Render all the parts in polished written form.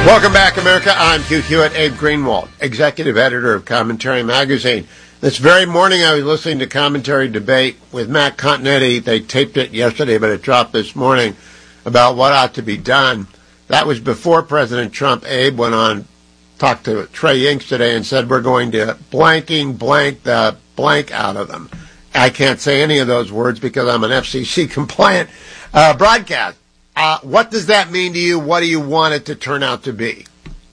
Welcome back, America. I'm Hugh Hewitt, Abe Greenwald, executive editor of Commentary Magazine. This very morning, I was listening to Commentary Debate with Matt Continetti. They taped it yesterday, but it dropped this morning about what ought to be done. That was before President Trump. Abe went on, talked to Trey Inks today and said, we're going to blank the blank out of them. I can't say any of those words because I'm an FCC compliant broadcast. What does that mean to you? What do you want it to turn out to be?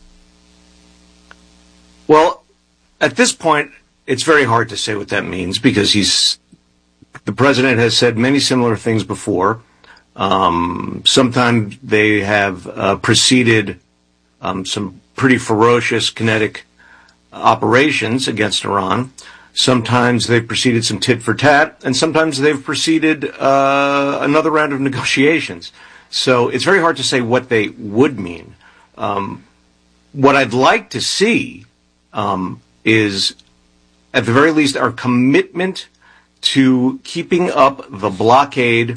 Well, at this point, it's very hard to say what that means because the president has said many similar things before. Sometimes they have preceded some pretty ferocious kinetic operations against Iran. Sometimes they've preceded some tit for tat, and sometimes they've preceded another round of negotiations. So it's very hard to say what they would mean. What I'd like to see is, at the very least, our commitment to keeping up the blockade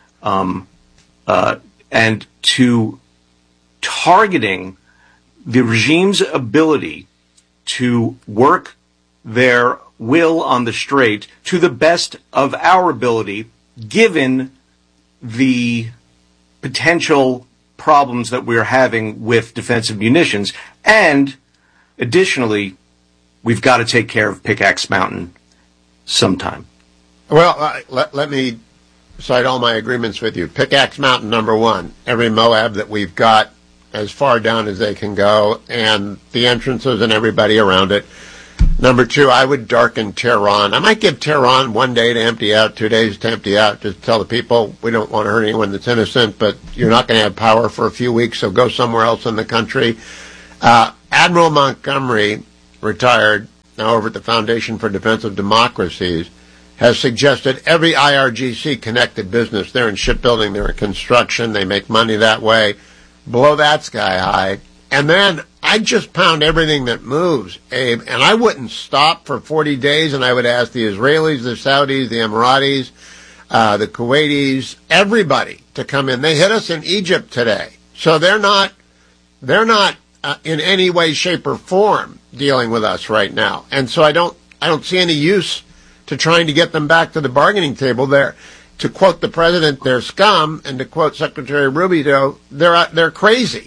and to targeting the regime's ability to work their will on the straight to the best of our ability, given the potential problems that we're having with defensive munitions. And additionally, we've got to take care of Pickaxe Mountain sometime. Well, let me cite all my agreements with you. Pickaxe Mountain, number one. Every Moab that we've got as far down as they can go, and the entrances and everybody around it. Number two, I would darken Tehran. I might give Tehran 1 day to empty out, 2 days to empty out, just tell the people we don't want to hurt anyone that's innocent, but you're not going to have power for a few weeks, so go somewhere else in the country. Admiral Montgomery, retired, now over at the Foundation for Defense of Democracies, has suggested every IRGC-connected business, they're in shipbuilding, they're in construction, they make money that way, blow that sky high, and then I'd just pound everything that moves, Abe, and I wouldn't stop for 40 days, and I would ask the Israelis, the Saudis, the Emiratis, the Kuwaitis, everybody to come in. They hit us in Egypt today, so they're not in any way, shape, or form dealing with us right now, and so I don't see any use to trying to get them back to the bargaining table. There, to quote the president, they're scum, and to quote Secretary Rubio, they're crazy.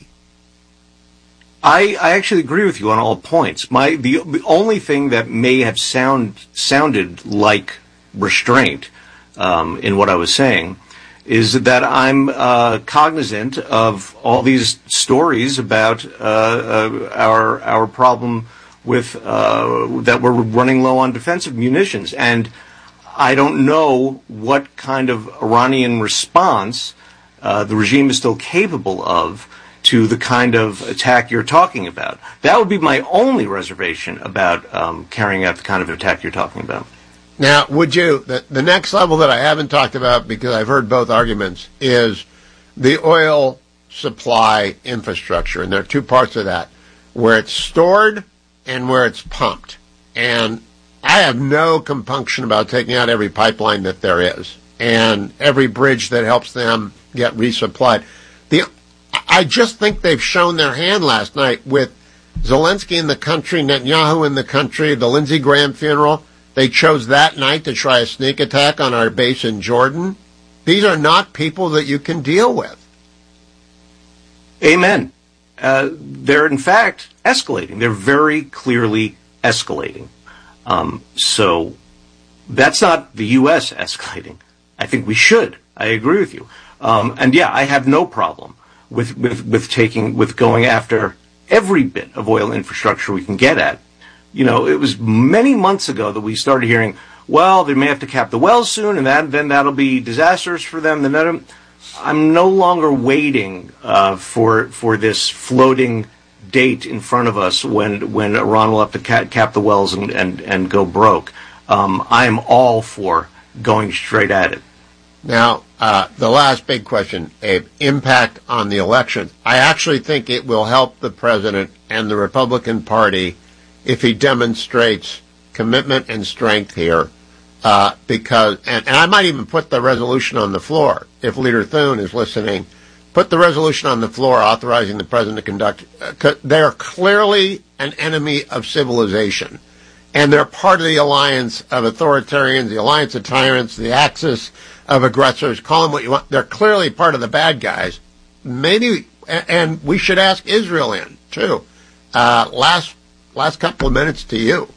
I actually agree with you on all points. The only thing that may have sounded like restraint in what I was saying is that I'm cognizant of all these stories about our problem with that we're running low on defensive munitions, and I don't know what kind of Iranian response the regime is still capable of to the kind of attack you're talking about. That would be my only reservation about carrying out the kind of attack you're talking about. Now, would you, the next level that I haven't talked about, because I've heard both arguments, is the oil supply infrastructure. And there are two parts of that, where it's stored and where it's pumped. And I have no compunction about taking out every pipeline that there is and every bridge that helps them get resupplied. I just think they've shown their hand last night with Zelensky in the country, Netanyahu in the country, the Lindsey Graham funeral. They chose that night to try a sneak attack on our base in Jordan. These are not people that you can deal with. Amen. They're, in fact, escalating. They're very clearly escalating. So that's not the U.S. escalating. I think we should. I agree with you. And yeah, I have no problem with going after every bit of oil infrastructure we can get at. You know, it was many months ago that we started hearing, well, they may have to cap the wells soon, and then that'll be disastrous for them. I'm no longer waiting for this floating date in front of us when Iran will have to cap the wells and go broke. I am all for going straight at it. Now, the last big question, Abe, impact on the election. I actually think it will help the president and the Republican Party if he demonstrates commitment and strength here, because, and I might even put the resolution on the floor if Leader Thune is listening, put the resolution on the floor authorizing the president to conduct. They are clearly an enemy of civilization, and they're part of the alliance of authoritarians, the alliance of tyrants, the axis of aggressors. Call them what you want. They're clearly part of the bad guys. Maybe, and we should ask Israel in too. Last couple of minutes to you.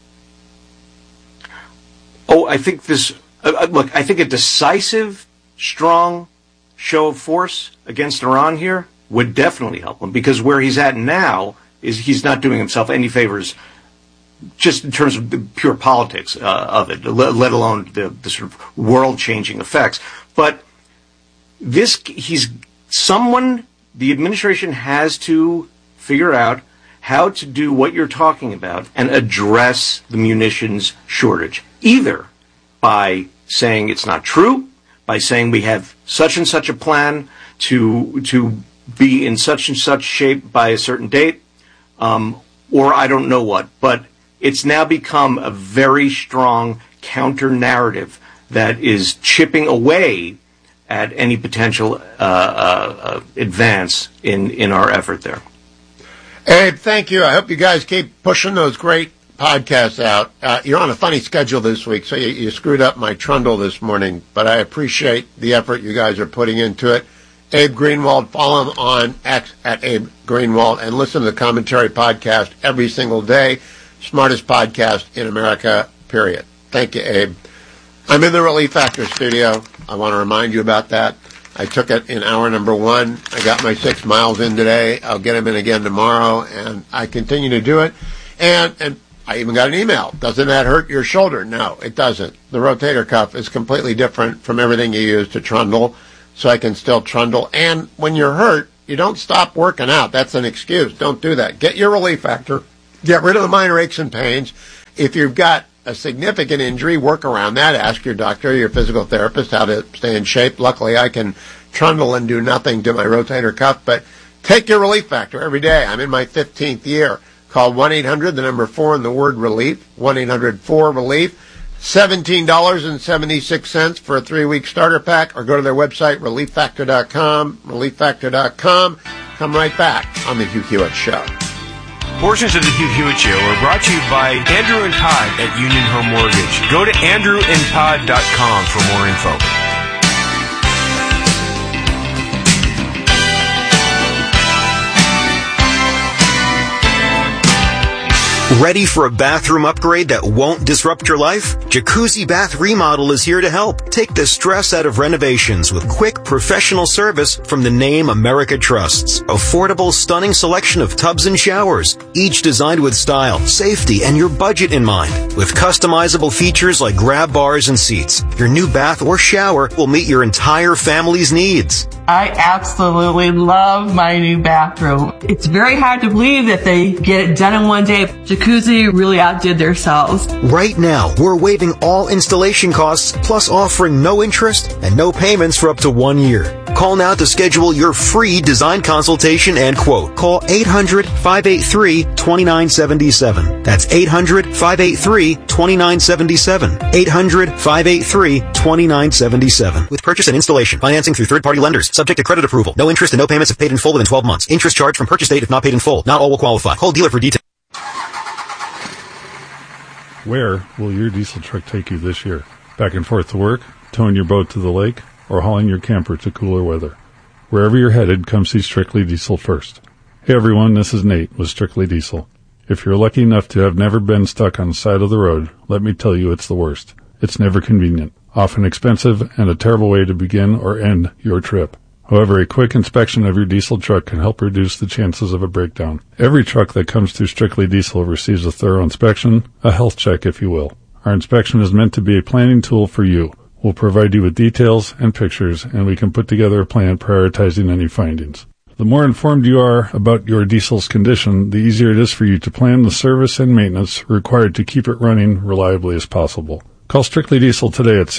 Oh, I think this. Look, I think a decisive, strong show of force against Iran here would definitely help him, because where he's at now is he's not doing himself any favors, just in terms of the pure politics of it, let alone the sort of world-changing effects. But he's someone the administration has to figure out how to do what you're talking about and address the munitions shortage, either by saying it's not true, by saying we have such and such a plan to be in such and such shape by a certain date, or I don't know what. But it's now become a very strong counter-narrative that is chipping away at any potential advance in our effort there. Abe, thank you. I hope you guys keep pushing those great podcasts out. You're on a funny schedule this week, so you screwed up my trundle this morning, but I appreciate the effort you guys are putting into it. Abe Greenwald, follow him on X at Abe Greenwald, and listen to the Commentary podcast every single day. Smartest podcast in America, period. Thank you, Abe. I'm in the Relief Factor studio. I want to remind you about that. I took it in hour number 1. I got my 6 miles in today. I'll get them in again tomorrow, and I continue to do it. And I even got an email. Doesn't that hurt your shoulder? No, it doesn't. The rotator cuff is completely different from everything you use to trundle, so I can still trundle. And when you're hurt, you don't stop working out. That's an excuse. Don't do that. Get your Relief Factor. Get rid of the minor aches and pains. If you've got a significant injury, work around that. Ask your doctor, your physical therapist, how to stay in shape. Luckily, I can trundle and do nothing to my rotator cuff, but take your Relief Factor every day. I'm in my 15th year. Call 1-800, the number 4 and the word relief, 1-800-4-RELIEF, $17.76 for a 3-week starter pack, or go to their website, relieffactor.com, relieffactor.com. Come right back on the Hugh Hewitt Show. Portions of the Hugh Hewitt Show are brought to you by Andrew and Todd at Union Home Mortgage. Go to andrewandtodd.com for more info. Ready for a bathroom upgrade that won't disrupt your life? Jacuzzi Bath Remodel is here to help. Take the stress out of renovations with quick, professional service from the name America trusts. Affordable, stunning selection of tubs and showers, each designed with style, safety, and your budget in mind. With customizable features like grab bars and seats, your new bath or shower will meet your entire family's needs. I absolutely love my new bathroom. It's very hard to believe that they get it done in one day. Jacuzzi really outdid themselves. Right now, we're waiving all installation costs, plus offering no interest and no payments for up to 1 year. Call now to schedule your free design consultation and quote. Call 800-583-2977. That's 800-583-2977. 800-583-2977. With purchase and installation. Financing through third-party lenders. Subject to credit approval. No interest and no payments if paid in full within 12 months. Interest charged from purchase date if not paid in full. Not all will qualify. Call dealer for details. Where will your diesel truck take you this year? Back and forth to work, towing your boat to the lake, or hauling your camper to cooler weather? Wherever you're headed, come see Strictly Diesel first. Hey everyone, this is Nate with Strictly Diesel. If you're lucky enough to have never been stuck on the side of the road, let me tell you it's the worst. It's never convenient, often expensive, and a terrible way to begin or end your trip. However, a quick inspection of your diesel truck can help reduce the chances of a breakdown. Every truck that comes through Strictly Diesel receives a thorough inspection, a health check if you will. Our inspection is meant to be a planning tool for you. We'll provide you with details and pictures, and we can put together a plan prioritizing any findings. The more informed you are about your diesel's condition, the easier it is for you to plan the service and maintenance required to keep it running reliably as possible. Call Strictly Diesel today at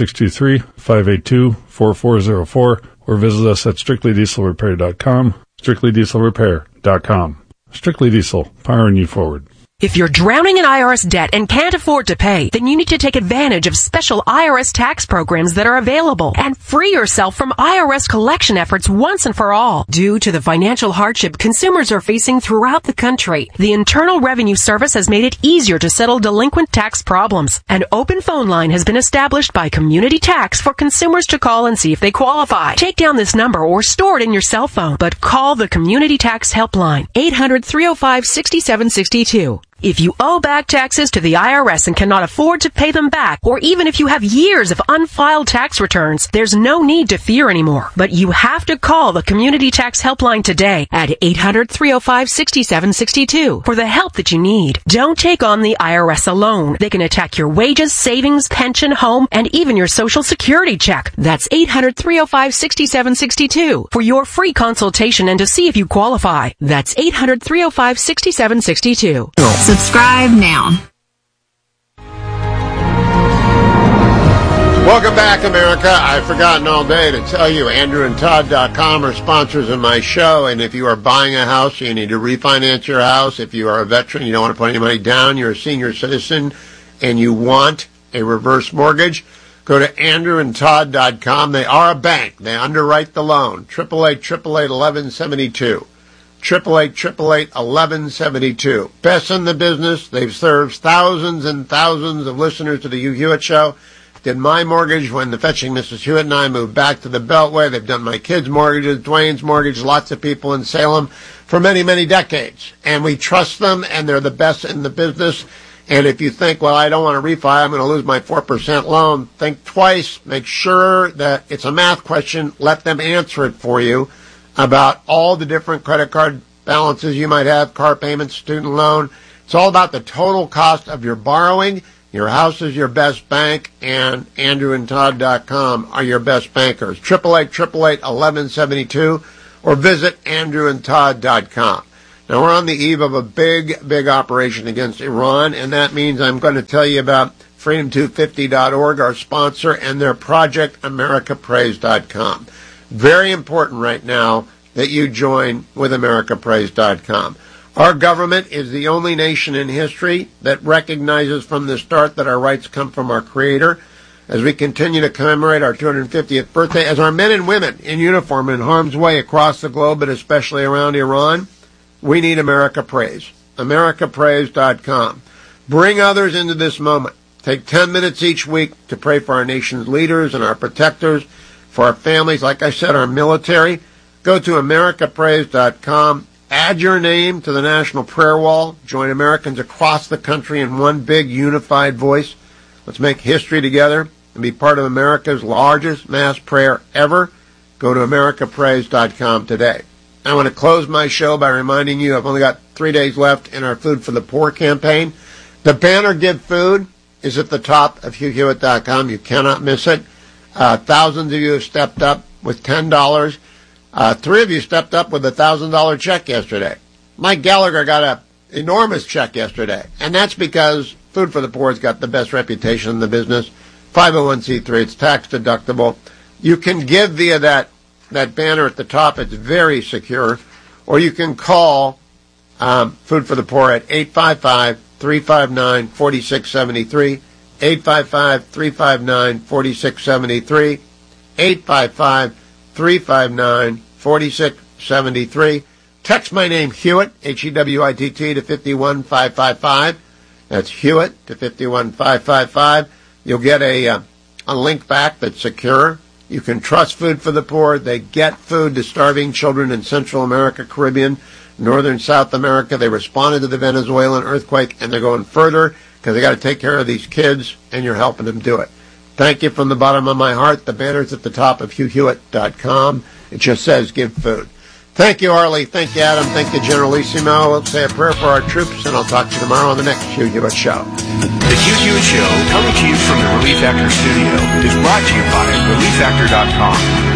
623-582-4404 or visit us at strictlydieselrepair.com, strictlydieselrepair.com. Strictly Diesel, powering you forward. If you're drowning in IRS debt and can't afford to pay, then you need to take advantage of special IRS tax programs that are available and free yourself from IRS collection efforts once and for all. Due to the financial hardship consumers are facing throughout the country, the Internal Revenue Service has made it easier to settle delinquent tax problems. An open phone line has been established by Community Tax for consumers to call and see if they qualify. Take down this number or store it in your cell phone, but call the Community Tax Helpline, 800-305-6762. If you owe back taxes to the IRS and cannot afford to pay them back, or even if you have years of unfiled tax returns, there's no need to fear anymore. But you have to call the Community Tax Helpline today at 800-305-6762 for the help that you need. Don't take on the IRS alone. They can attack your wages, savings, pension, home, and even your Social Security check. That's 800-305-6762 for your free consultation and to see if you qualify. That's 800-305-6762. Subscribe now. Welcome back, America. I've forgotten all day to tell you, AndrewandTodd.com are sponsors of my show, and if you are buying a house, you need to refinance your house. If you are a veteran, you don't want to put any money down, you're a senior citizen, and you want a reverse mortgage, go to AndrewandTodd.com. They are a bank. They underwrite the loan. 888-888-1172. 888-888-1172. Best in the business. They've served thousands and thousands of listeners to the Hugh Hewitt Show. Did my mortgage when the fetching Mrs. Hewitt and I moved back to the Beltway. They've done my kids' mortgages, Dwayne's mortgage, lots of people in Salem for many, many decades. And we trust them, and they're the best in the business. And if you think, well, I don't want to refi, I'm going to lose my 4% loan, think twice. Make sure that it's a math question. Let them answer it for you about all the different credit card balances you might have, car payments, student loan. It's all about the total cost of your borrowing. Your house is your best bank, and AndrewandTodd.com are your best bankers. 888-888-1172, or visit AndrewandTodd.com. Now, we're on the eve of a big, big operation against Iran, and that means I'm going to tell you about Freedom250.org, our sponsor, and their project, AmericaPraise.com. Very important right now that you join with AmericaPraise.com. Our government is the only nation in history that recognizes from the start that our rights come from our Creator. As we continue to commemorate our 250th birthday, as our men and women in uniform in harm's way across the globe, but especially around Iran, we need America Praise. AmericaPraise.com. Bring others into this moment. Take 10 minutes each week to pray for our nation's leaders and our protectors, for our families, like I said, our military. Go to AmericaPraise.com. Add your name to the National Prayer Wall. Join Americans across the country in one big unified voice. Let's make history together and be part of America's largest mass prayer ever. Go to AmericaPraise.com today. I want to close my show by reminding you I've only got 3 days left in our Food for the Poor campaign. The banner Give Food is at the top of HughHewitt.com. You cannot miss it. Thousands of you have stepped up with $10. 3 of you stepped up with a $1,000 check yesterday. Mike Gallagher got an enormous check yesterday, and that's because Food for the Poor has got the best reputation in the business. 501c3, it's tax deductible. You can give via that banner at the top. It's very secure. Or you can call Food for the Poor at 855-359-4673, 855-359-4673, 855-359-4673. Text my name, Hewitt, Hewitt, to 51555. That's Hewitt to 51555. You'll get a link back that's secure. You can trust Food for the Poor. They get food to starving children in Central America, Caribbean, Northern South America. They responded to the Venezuelan earthquake, and they're going further because they got to take care of these kids, and you're helping them do it. Thank you from the bottom of my heart. The banner's at the top of HughHewitt.com. It just says Give Food. Thank you, Harley. Thank you, Adam. Thank you, Generalissimo. We'll say a prayer for our troops, and I'll talk to you tomorrow on the next Hugh Hewitt Show. The Hugh Hewitt Show, coming to you from the Relief Factor studio, is brought to you by ReliefFactor.com.